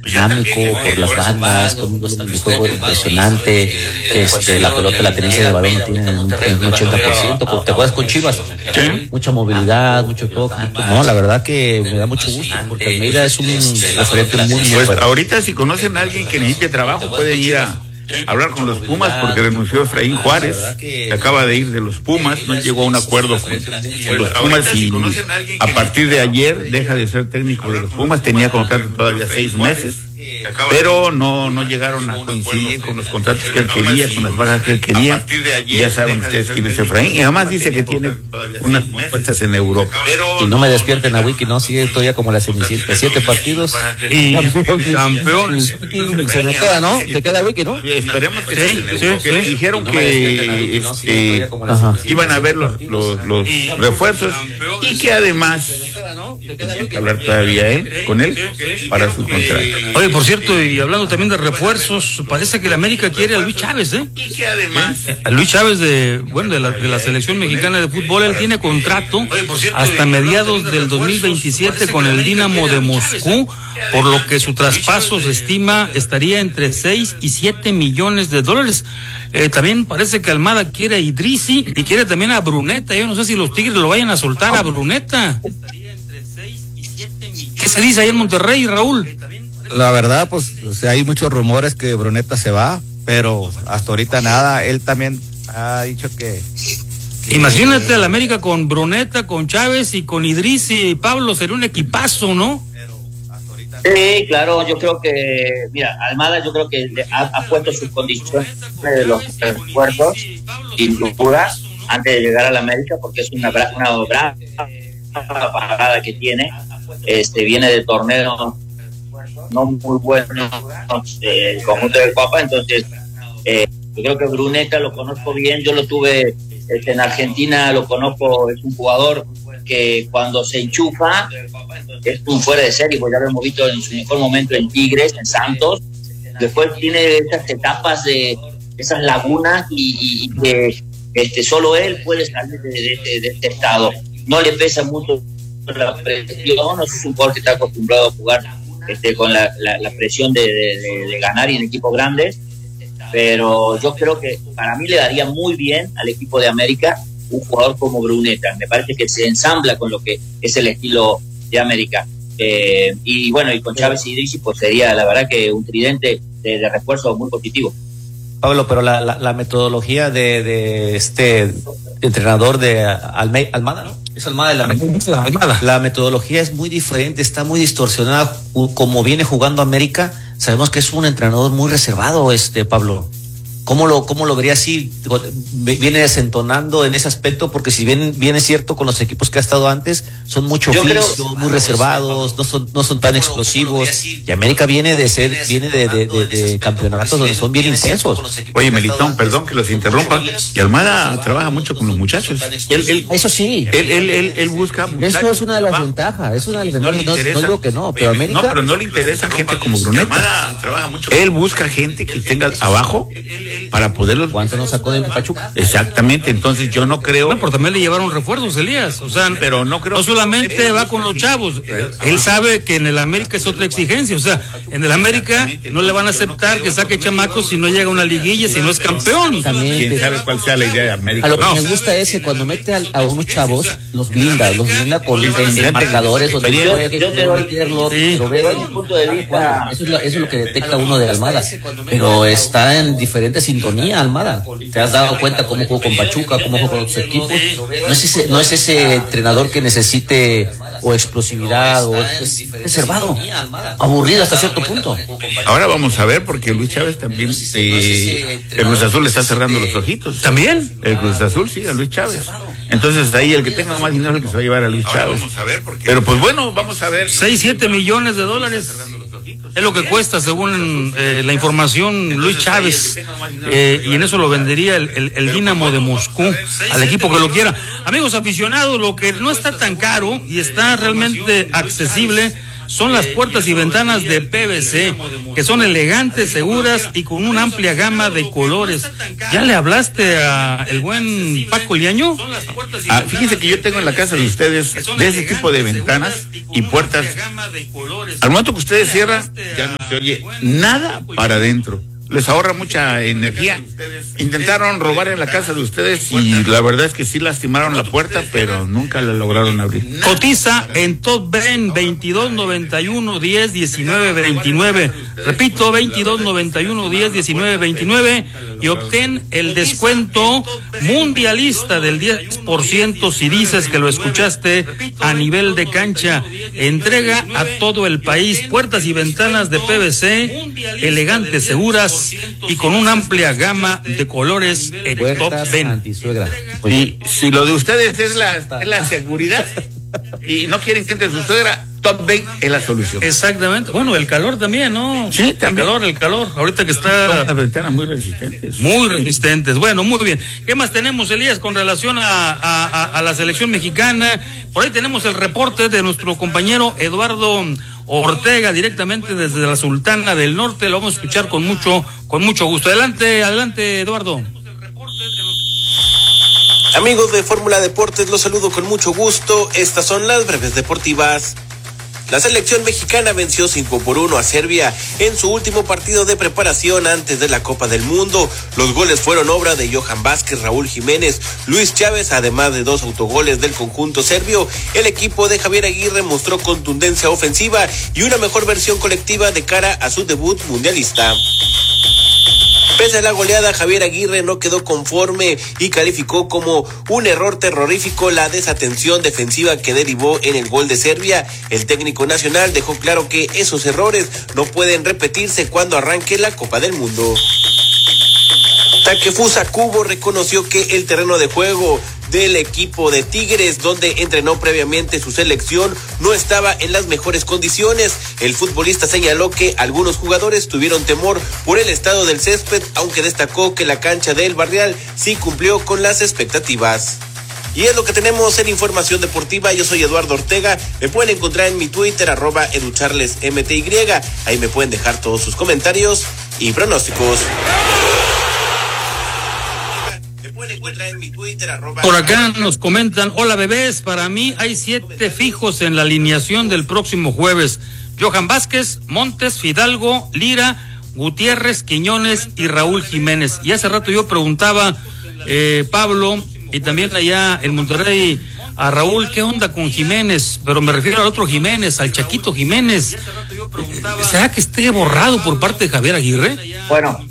dinámico por las bandas, con un juego impresionante, la pelota, la tenencia del balón tiene un 80%, ¿te acuerdas con Chivas? Sí. Mucha movilidad, mucho toque, no, la verdad que me da mucho gusto, porque Almeida es un referente muy Pues bueno. ahorita si conocen a alguien que necesite trabajo, pueden ir a hablar con los Pumas, porque renunció Efraín Juárez, que acaba de ir de los Pumas, no llegó a un acuerdo con los Pumas y a partir de ayer deja de ser técnico de los Pumas, tenía contrato todavía 6 meses, pero no llegaron a coincidir con los contratos que él quería, con las bajas que él quería, y ya saben ustedes quién es Efraín, y además dice que tiene unas propuestas en Europa. Y no me despierten a Wiki, no, sigue todavía como la Cenicienta, 7 partidos y campeón. Se me queda, ¿no? Te queda Wiki, ¿no? Esperemos que sí. Dijeron que iban a ver los refuerzos y que además hay que hablar todavía con él para su contrato. Oye, por cierto, y hablando también de refuerzos, parece que el América quiere a Luis Chávez, Y que además a Luis Chávez de la selección mexicana de fútbol. Él tiene contrato hasta mediados del 2027 con el Dinamo de Moscú, por lo que su traspaso se estima estaría entre 6 y 7 millones de dólares. También parece que Almada quiere a Idrissi y quiere también a Bruneta. Yo no sé si los Tigres lo vayan a soltar a Bruneta. ¿Qué se dice ahí en Monterrey, Raúl? La verdad, pues, o sea, hay muchos rumores que Bruneta se va, pero hasta ahorita nada. Él también ha dicho que Imagínate al América con Bruneta, con Chávez y con Idrissi y Pablo, sería un equipazo, ¿no? Sí, claro, yo creo que, mira, Almada yo creo que ha puesto sus condiciones de los esfuerzos, sin duda, antes de llegar a la América, porque es una brava parada que tiene, viene de torneos no muy buenos, el conjunto de Copa, entonces yo creo que Bruneta lo conozco bien, yo lo tuve en Argentina, lo conozco, es un jugador que cuando se enchufa es un fuera de serie, pues ya lo hemos visto en su mejor momento en Tigres, en Santos. Después tiene esas etapas de esas lagunas y que solo él puede salir de este estado. No le pesa mucho la presión, no es un jugador que está acostumbrado a jugar con la presión de ganar y en equipos grandes, pero yo creo que para mí le daría muy bien al equipo de América un jugador como Bruneta. Me parece que se ensambla con lo que es el estilo de América. Y bueno, y con Chávez y Idrissi, pues sería la verdad que un tridente de refuerzo muy positivo. Pablo, pero la metodología de este entrenador de Almada, ¿no? Es Almada de Almada. La metodología es muy diferente, está muy distorsionada. Como viene jugando América, sabemos que es un entrenador muy reservado, Pablo. ¿Cómo lo vería así? Viene desentonando en ese aspecto, porque si bien es cierto con los equipos que ha estado antes, son mucho oficios, muy reservados, no son tan explosivos. Y América viene de campeonatos donde son bien intensos. Oye, Melitón, perdón que los interrumpa. Y Almada trabaja mucho con los muchachos. Eso sí. Él busca muchachos. Eso es una de las ventajas. Es una de las ventajas. No digo que no, pero América. No, pero no le interesa gente como Bruneta. Él busca gente que tenga abajo para poderlos. ¿Cuánto nos sacó de Pachuca? Exactamente, entonces yo no creo. Bueno, pero también le llevaron refuerzos, Elías. O sea, pero no creo. No solamente va con los chavos. Él sabe que en el América es otra exigencia. O sea, en el América no le van a aceptar que saque chamacos si no llega a una liguilla, si no es campeón. También. ¿Quién sabe cuál sea la idea de América? A lo que me gusta es que cuando mete a unos chavos, los blinda con marcadores, donde yo te doy un punto de vista. Eso es lo que detecta uno de Almada. Pero está en diferente sintonía, Almada. ¿Te has dado cuenta cómo jugó con Pachuca, cómo jugó con otros equipos? No es ese entrenador que necesite o explosividad o reservado, aburrido hasta cierto punto. Ahora vamos a ver, porque Luis Chávez también, el Cruz Azul le está cerrando los ojitos. ¿También? El Cruz Azul, sí, a Luis Chávez. Entonces ahí el que tenga más dinero es el que se va a llevar a Luis Chávez. Pero pues bueno, vamos a ver. 6-7 millones de dólares. Es lo que cuesta, según la información, Luis Chávez, y en eso lo vendería el Dinamo de Moscú al equipo que lo quiera. Amigos aficionados, lo que no está tan caro y está realmente accesible son las puertas y ventanas de PVC, que son elegantes, seguras y con una amplia gama de colores. ¿Ya le hablaste a el buen Paco Liaño? Fíjense que yo tengo en la casa de ustedes de ese tipo de ventanas y puertas. Al momento que ustedes cierran, ya no se oye nada para adentro. Les ahorra mucha energía. Intentaron robar en la casa de ustedes y la verdad es que sí lastimaron la puerta, pero nunca la lograron abrir. Cotiza en Top Ben 2291-10-19-29. Repito, 2291-10-19-29 y obtén el descuento mundialista del 10% si dices que lo escuchaste a nivel de cancha. Entrega a todo el país, puertas y ventanas de PVC, elegantes, seguras y con una amplia gama de colores en Top Ben. Y si lo de ustedes es la seguridad y no quieren que entre su suegra, Top Ben es la solución. Exactamente. Bueno, el calor también, ¿no? Sí, también. El calor. Ahorita que está... Las ventanas muy resistentes. Muy resistentes. Bueno, muy bien. ¿Qué más tenemos, Elías, con relación a la selección mexicana? Por ahí tenemos el reporte de nuestro compañero Eduardo Ortega, directamente desde la Sultana del Norte. Lo vamos a escuchar con mucho gusto. Adelante, Eduardo. Amigos de Fórmula Deportes, los saludo con mucho gusto. Estas son las breves deportivas. La selección mexicana venció 5-1 a Serbia en su último partido de preparación antes de la Copa del Mundo. Los goles fueron obra de Johan Vázquez, Raúl Jiménez, Luis Chávez, además de 2 autogoles del conjunto serbio. El equipo de Javier Aguirre mostró contundencia ofensiva y una mejor versión colectiva de cara a su debut mundialista. Pese a la goleada, Javier Aguirre no quedó conforme y calificó como un error terrorífico la desatención defensiva que derivó en el gol de Serbia. El técnico nacional dejó claro que esos errores no pueden repetirse cuando arranque la Copa del Mundo. Takefusa Kubo reconoció que el terreno de juego del equipo de Tigres, donde entrenó previamente su selección, no estaba en las mejores condiciones. El futbolista señaló que algunos jugadores tuvieron temor por el estado del césped, aunque destacó que la cancha del Barrial sí cumplió con las expectativas. Y es lo que tenemos en información deportiva. Yo soy Eduardo Ortega. Me pueden encontrar en mi Twitter, @educharlesmty. Ahí me pueden dejar todos sus comentarios y pronósticos. Por acá nos comentan: hola bebés, para mí hay 7 fijos en la alineación del próximo jueves: Johan Vázquez, Montes, Fidalgo, Lira, Gutiérrez, Quiñones y Raúl Jiménez. Y hace rato yo preguntaba, Pablo, y también allá en Monterrey, a Raúl, ¿qué onda con Jiménez? Pero me refiero al otro Jiménez, al Chaquito Jiménez. ¿Será que esté borrado por parte de Javier Aguirre? Bueno,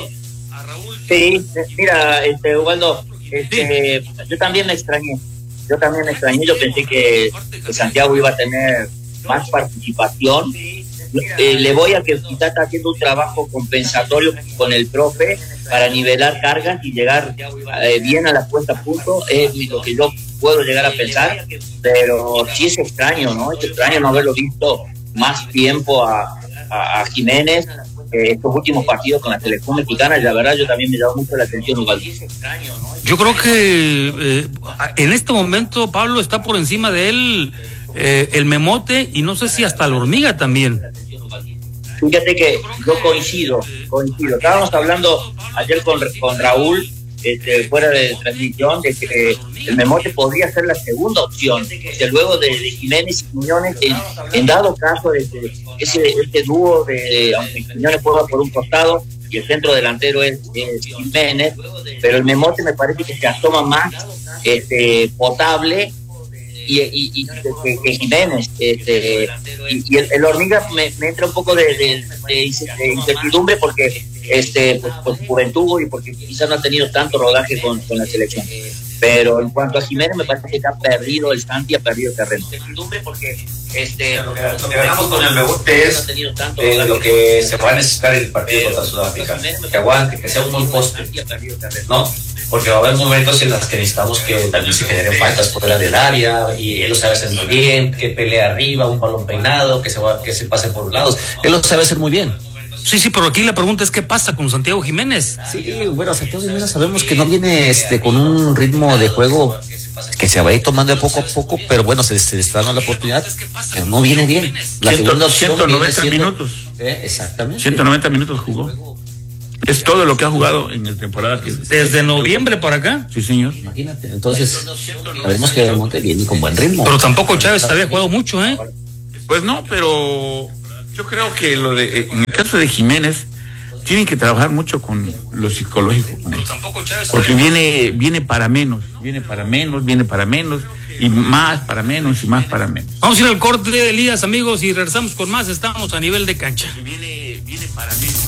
sí, mira, Ubaldo, yo también me extrañé. Yo pensé que Santiago iba a tener más participación. Le voy a que quizás está haciendo un trabajo compensatorio con el profe para nivelar cargas y llegar bien a la puesta a punto. Es lo que yo puedo llegar a pensar, pero sí es extraño, ¿no? Es extraño no haberlo visto más tiempo a Jiménez. Estos últimos partidos con la selección mexicana, y la verdad yo también me llamo mucho la atención, Ubaldo. Yo creo que en este momento Pablo está por encima de él el Memote, y no sé si hasta la Hormiga también. Fíjate que yo coincido. Estábamos hablando ayer con Raúl, fuera de transmisión, de que el Memote podría ser la segunda opción, luego de Jiménez y Quiñones, en dado caso de este dúo de, aunque Quiñones juega por un costado y el centro delantero es Jiménez, pero el Memote me parece que se asoma más potable y Jiménez, y el Hormiga me entra un poco de incertidumbre porque por su juventud y porque quizás no ha tenido tanto rodaje con la selección. Pero en cuanto a Jiménez, me parece que ha perdido el Santi, ha perdido terreno. Porque lo que ganamos con el Memote es lo que se va a necesitar en el partido contra Sudáfrica. Que aguante, que sea un buen poste, ¿no? Porque va a haber momentos en los que necesitamos que también se generen faltas fuera del área, y él lo sabe hacer muy bien, que pelea arriba, un balón peinado, que se pase por un lado. Él lo sabe hacer muy bien. Sí, pero aquí la pregunta es: ¿qué pasa con Santiago Jiménez? Sí, bueno, Santiago Jiménez sabemos que no viene con un ritmo de juego que se va a ir tomando de poco a poco, pero bueno, se le está dando la oportunidad, pero no viene bien. La segunda opción 190 minutos. Exactamente. 190 minutos jugó. Es todo lo que ha jugado en la temporada. Desde noviembre para acá. Sí, señor. Imagínate. Entonces, sabemos que Belmonte viene con buen ritmo. Pero tampoco Chávez había jugado mucho, ¿eh? Pues no, pero yo creo que en el caso de Jiménez, tienen que trabajar mucho con lo psicológico. Porque viene para menos, y más para menos, y más para menos. Vamos a ir al corte, Elías, amigos, y regresamos con más. Estamos a nivel de cancha.